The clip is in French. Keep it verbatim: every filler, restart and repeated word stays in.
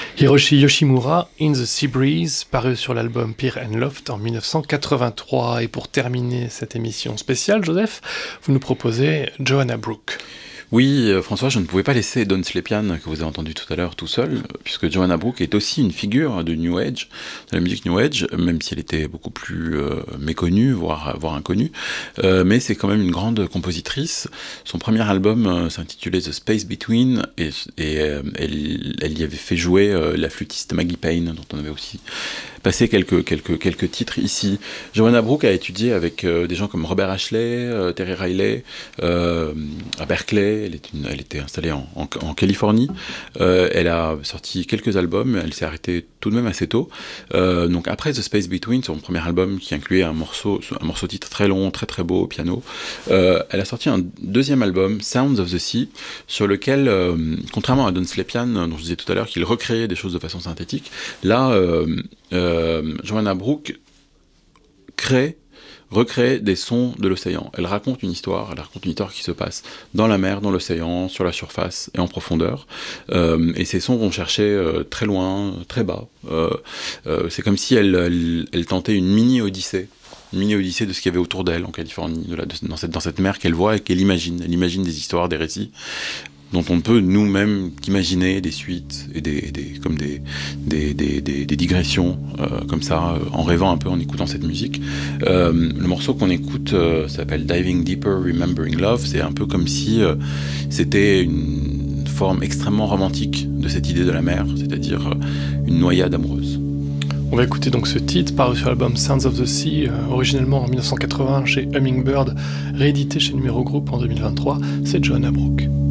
Hiroshi Yoshimura, In the Sea Breeze, paru sur l'album Pier and Loft en dix-neuf cent quatre-vingt-trois. Et pour terminer cette émission spéciale, Joseph, vous nous proposez Joanna Brooke. Oui, euh, François, je ne pouvais pas laisser Don Slepian, que vous avez entendu tout à l'heure, tout seul, puisque Joanna Brooke est aussi une figure de New Age, de la musique New Age, même si elle était beaucoup plus euh, méconnue, voire, voire inconnue, euh, mais c'est quand même une grande compositrice. Son premier album euh, s'intitulait The Space Between, et, et euh, elle, elle y avait fait jouer euh, la flûtiste Maggie Payne, dont on avait aussi passé quelques, quelques, quelques titres ici. Joanna Brooke a étudié avec euh, des gens comme Robert Ashley, euh, Terry Riley, euh, à Berkeley. Elle, est une, elle était installée en, en, en Californie. Euh, elle a sorti quelques albums, elle s'est arrêtée tout de même assez tôt. Euh, donc après The Space Between, son premier album qui incluait un morceau, un morceau titre très long, très très beau au piano, euh, elle a sorti un deuxième album, Sounds of the Sea, sur lequel, euh, contrairement à Don Slepian, dont je disais tout à l'heure qu'il recréait des choses de façon synthétique, là, euh, euh, Joanna Brooke crée recrée des sons de l'océan. Elle raconte une histoire, elle raconte une histoire qui se passe dans la mer, dans l'océan, sur la surface et en profondeur. Euh, et ces sons vont chercher euh, très loin, très bas. Euh, euh, c'est comme si elle, elle, elle tentait une mini-odyssée. Une mini-odyssée de ce qu'il y avait autour d'elle en Californie, de la, de, dans, cette, dans cette mer qu'elle voit et qu'elle imagine. Elle imagine des histoires, des récits dont on ne peut nous-mêmes qu'imaginer des suites et des, des, comme des, des, des, des, des digressions euh, comme ça, euh, en rêvant un peu, en écoutant cette musique. Euh, le morceau qu'on écoute euh, s'appelle Diving Deeper, Remembering Love. C'est un peu comme si euh, c'était une forme extrêmement romantique de cette idée de la mer, c'est-à-dire euh, une noyade amoureuse. On va écouter donc ce titre paru sur l'album Sounds of the Sea, euh, originellement en dix-neuf cent quatre-vingts chez Hummingbird, réédité chez Numéro Group en deux mille vingt-trois. C'est Joanna Brooke.